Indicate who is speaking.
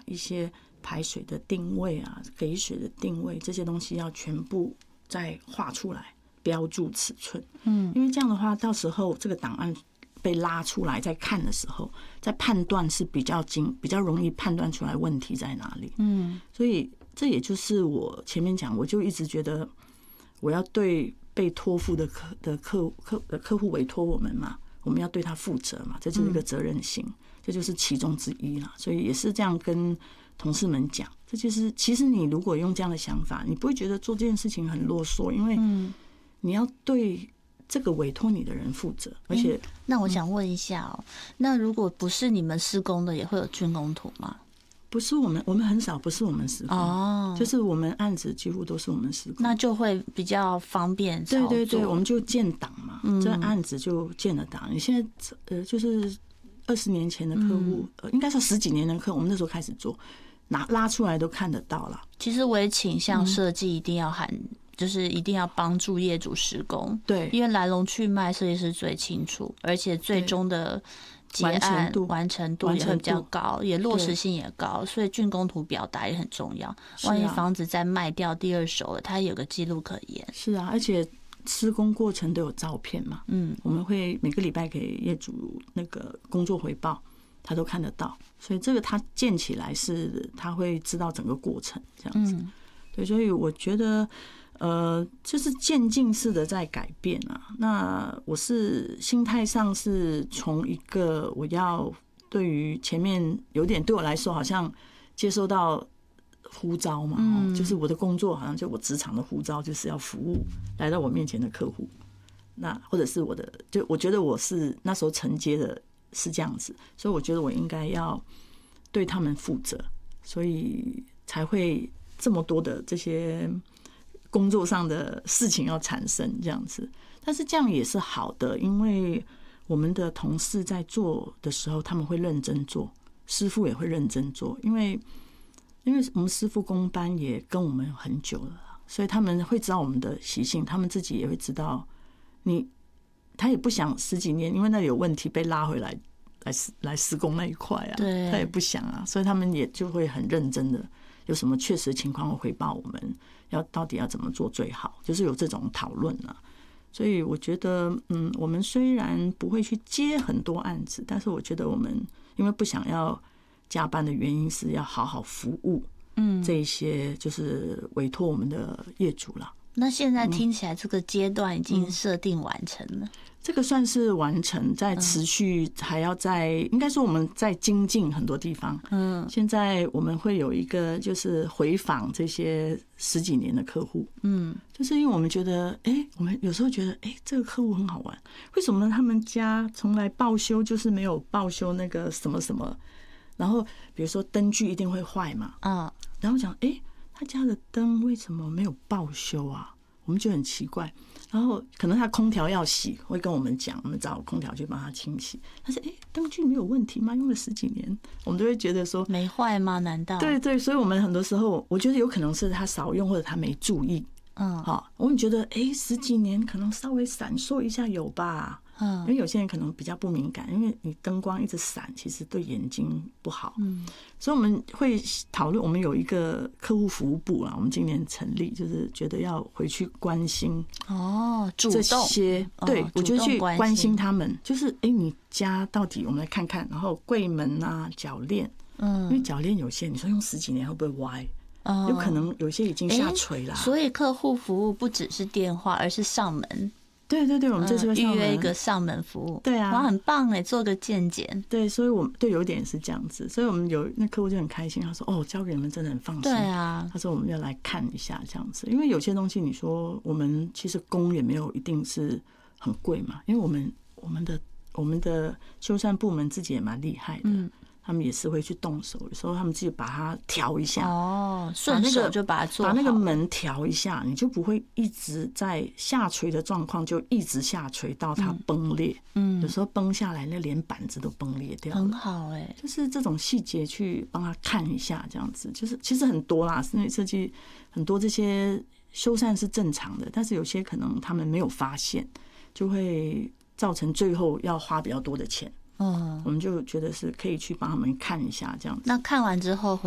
Speaker 1: 一些排水的定位啊、给水的定位这些东西要全部再画出来，标注尺寸。因为这样的话，到时候这个档案被拉出来再看的时候，在判断是比较容易判断出来问题在哪里。所以这也就是我前面讲，我就一直觉得我要对被托付的客户委托我们嘛，我们要对他负责嘛，这就是一个责任心，这就是其中之一啦。所以也是这样跟同事们讲，这就是其实你如果用这样的想法，你不会觉得做这件事情很啰嗦，因为你要对这个委托你的人负责。而且
Speaker 2: 那我想问一下哦，那如果不是你们施工的，也会有竣工图吗？
Speaker 1: 不是我们很少，不是我们施工，就是我们案子几乎都是我们施工，
Speaker 2: 那就会比较方便操作。
Speaker 1: 对，我们就建档嘛，这案子就建了档。你现在就是20年前的客户，应该说10几年的客户，我们那时候开始做，拉出来都看得到了。
Speaker 2: 其实我也倾向设计一定要就是一定要帮助业主施工，
Speaker 1: 对，
Speaker 2: 因为来龙去脉设计师最清楚，而且最终的结案完成度也会比较高，也落实性也高，所以竣工图表达也很重要。万一房子再卖掉第二手了，它有个记录可言。
Speaker 1: 是啊，而且施工过程都有照片嘛，我们会每个礼拜给业主那个工作回报，他都看得到，所以这个他建起来是他会知道整个过程这样子。对，所以我觉得就是渐进式的在改变啊。那我是心态上是从一个我要对于前面有点对我来说好像接收到呼召嘛，就是我的工作好像就我职场的呼召就是要服务来到我面前的客户，那或者是就我觉得我是那时候承接的是这样子，所以我觉得我应该要对他们负责，所以才会这么多的这些工作上的事情要产生这样子。但是这样也是好的，因为我们的同事在做的时候他们会认真做，师傅也会认真做，因为我们师傅工班也跟我们很久了，所以他们会知道我们的习性，他们自己也会知道他也不想10几年因为那里有问题被拉回来施工那一块啊，他也不想啊，所以他们也就会很认真的，有什么确实情况会回报我们，到底要怎么做最好，就是有这种讨论啊。所以我觉得我们虽然不会去接很多案子，但是我觉得我们因为不想要加班的原因是要好好服务这一些就是委托我们的业主了。
Speaker 2: 那现在听起来这个阶段已经设定完成了，
Speaker 1: 这个算是完成，在持续还要应该说我们在精进很多地方。现在我们会有一个就是回访这些10几年的客户，就是因为我们觉得，我们有时候觉得，这个客户很好玩，为什么呢？他们家从来报修就是没有报修那个什么什么，然后比如说灯具一定会坏嘛，然后讲，他家的灯为什么没有报修啊？我们就很奇怪。然后可能他空调要洗，会跟我们讲，我们找空调去帮他清洗。但是灯具没有问题吗？用了10几年，我们都会觉得说
Speaker 2: 没坏吗？难道？
Speaker 1: 对，所以我们很多时候我觉得有可能是他少用或者他没注意。我们觉得10几年可能稍微闪烁一下有吧。因为有些人可能比较不敏感，因为你灯光一直闪，其实对眼睛不好。所以我们会讨论，我们有一个客户服务部啦，我们今年成立，就是觉得要回去关心这些，对，我觉得去关心他们，就是你家到底我们来看看，然后柜门啊、铰链，因为铰链有些你说用10几年会不会歪？有可能有些已经下垂啦。
Speaker 2: 所以客户服务不只是电话，而是上门。
Speaker 1: 对，我们这次会
Speaker 2: 预约一个上门服务。
Speaker 1: 对啊，
Speaker 2: 哇，很棒哎，做个健检。
Speaker 1: 对，所以我们有一点是这样子，所以我们那客户就很开心，他说交给你们真的很放心。
Speaker 2: 对啊，他
Speaker 1: 说我们要来看一下这样子，因为有些东西你说我们其实工也没有一定是很贵嘛，因为我们的修缮部门自己也蛮厉害的。他们也是会去动手，有时候他们自己把它调一下，
Speaker 2: 顺手就把它做好，
Speaker 1: 把那个门调一下，你就不会一直在下垂的状况，就一直下垂到它崩裂。有时候崩下来，那连板子都崩裂掉了。
Speaker 2: 很好
Speaker 1: 就是这种细节去帮他看一下，这样子就是其实很多啦，室内设计很多这些修缮是正常的，但是有些可能他们没有发现，就会造成最后要花比较多的钱。我们就觉得是可以去帮他们看一下这样子。
Speaker 2: 那看完之后